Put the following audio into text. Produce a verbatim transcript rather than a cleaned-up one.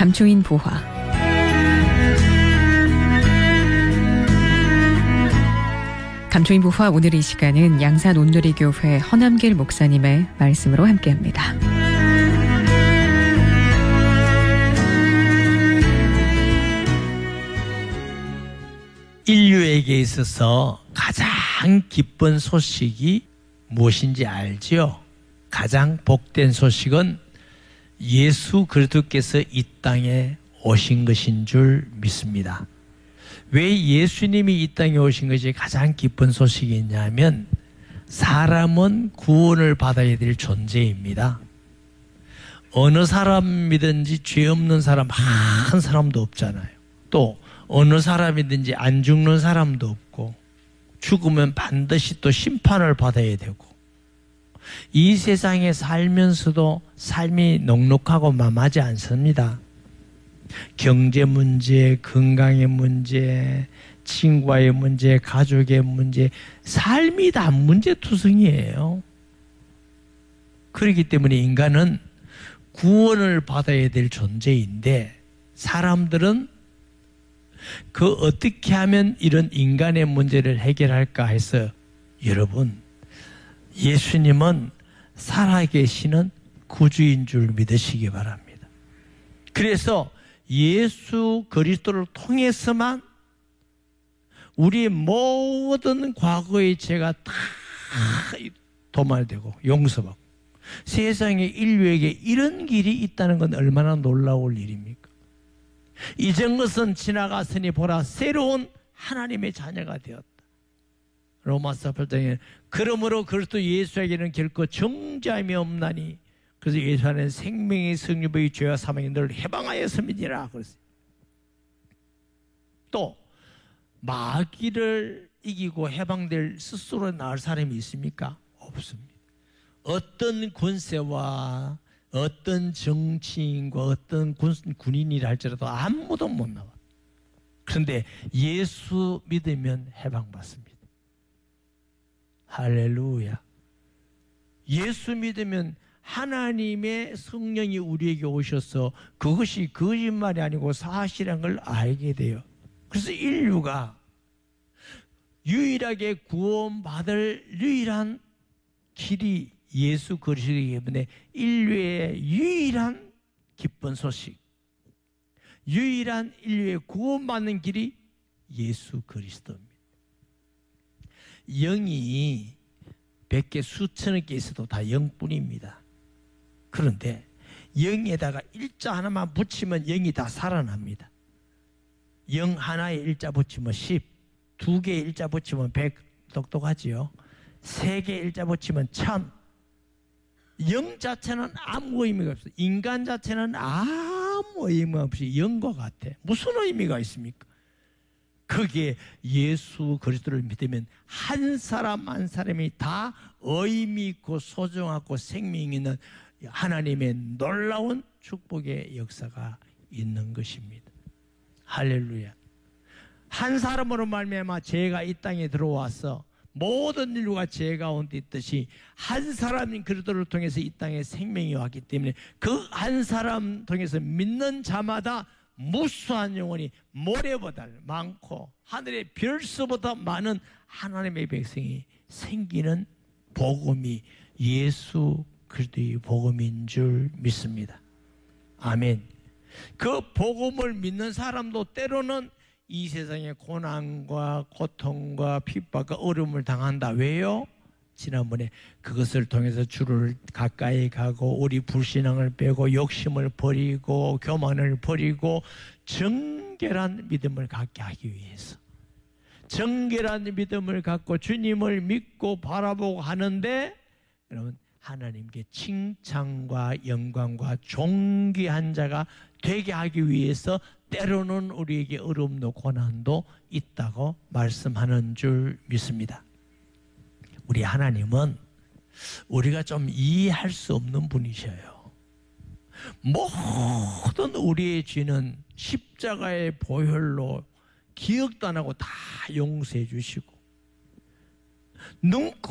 감초인 부화. 감초인 부화 오늘 이 시간은 양산 온누리교회 허남길 목사님의 말씀으로 함께합니다. 인류에게 있어서 가장 기쁜 소식이 무엇인지 알지요? 가장 복된 소식은 예수 그리스도께서 이 땅에 오신 것인 줄 믿습니다. 왜 예수님이 이 땅에 오신 것이 가장 기쁜 소식이냐면 사람은 구원을 받아야 될 존재입니다. 어느 사람이든지 죄 없는 사람 한 사람도 없잖아요. 또 어느 사람이든지 안 죽는 사람도 없고 죽으면 반드시 또 심판을 받아야 되고 이 세상에 살면서도 삶이 넉넉하고 만만하지 않습니다. 경제 문제, 건강의 문제, 친구와의 문제, 가족의 문제, 삶이 다 문제투성이에요. 그렇기 때문에 인간은 구원을 받아야 될 존재인데 사람들은 그 어떻게 하면 이런 인간의 문제를 해결할까 해서 여러분 예수님은 살아계시는 구주인 줄 믿으시기 바랍니다. 그래서 예수 그리스도를 통해서만 우리의 모든 과거의 죄가 다 도말되고 용서받고 세상에 인류에게 이런 길이 있다는 건 얼마나 놀라울 일입니까? 이전 것은 지나갔으니 보라 새로운 하나님의 자녀가 되었다. 로마서 팔 장에 그러므로 그리스도 예수에게는 결코 정죄함이 없나니 그래서 예수 안에 생명의 성립의 죄와 사망이 늘 해방하였음이니라 그랬어요. 또 마귀를 이기고 해방될 스스로 나을 사람이 있습니까? 없습니다. 어떤 권세와 어떤 정치인과 어떤 군, 군인이라 할지라도 아무도 못 나와. 그런데 예수 믿으면 해방받습니다. 할렐루야. 예수 믿으면 하나님의 성령이 우리에게 오셔서 그것이 거짓말이 아니고 사실인 걸 알게 돼요. 그래서 인류가 유일하게 구원받을 유일한 길이 예수 그리스도이기 때문에 인류의 유일한 기쁜 소식, 유일한 인류의 구원받는 길이 예수 그리스도입니다. 영이 백 개 수천억 개 있어도 다 영뿐입니다. 그런데 영에다가 일자 하나만 붙이면 영이 다 살아납니다. 영 하나에 일자 붙이면 십, 두 개의 일자 붙이면 백, 똑똑하지요? 세 개의 일자 붙이면 천. 영 자체는 아무 의미가 없어요. 인간 자체는 아무 의미가 없이 영과 같아. 무슨 의미가 있습니까? 거기에 예수 그리스도를 믿으면 한 사람 한 사람이 다 의미 있고 소중하고 생명 있는 하나님의 놀라운 축복의 역사가 있는 것입니다. 할렐루야. 한 사람으로 말미암아 죄가 이 땅에 들어와서 모든 인류가 죄 가운데 있듯이 한 사람인 그리스도를 통해서 이 땅에 생명이 왔기 때문에 그 한 사람 통해서 믿는 자마다 무수한 영혼이 모래보다 많고 하늘의 별수보다 많은 하나님의 백성이 생기는 복음이 예수 그리스도의 복음인 줄 믿습니다. 아멘. 그 복음을 믿는 사람도 때로는 이 세상의 고난과 고통과 핍박과 어려움을 당한다. 왜요? 지난번에 그것을 통해서 주를 가까이 가고 우리 불신앙을 빼고 욕심을 버리고 교만을 버리고 정결한 믿음을 갖게 하기 위해서 정결한 믿음을 갖고 주님을 믿고 바라보고 하는데 여러분 하나님께 칭찬과 영광과 존귀한 자가 되게 하기 위해서 때로는 우리에게 어려움도 고난도 있다고 말씀하는 줄 믿습니다. 우리 하나님은 우리가 좀 이해할 수 없는 분이셔요. 모든 우리의 죄는 십자가의 보혈로 기억도 안 하고 다 용서해 주시고 눈